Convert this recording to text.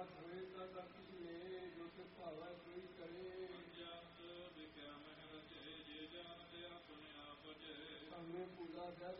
ਹੋਏ ਤਾਂ ਕਿਛ ਲੈ ਜੋ ਤੇ ਭਾਵੈ ਕੋਈ ਕਰੇ ਜਤ ਵਿਖਿਆ ਮਹਿ ਰਚੇ ਜੇ ਜਾਤ ਆਪਣੇ ਆਪ ਜੇ ਸੰਗੇ ਪੂਜਾ ਜਦ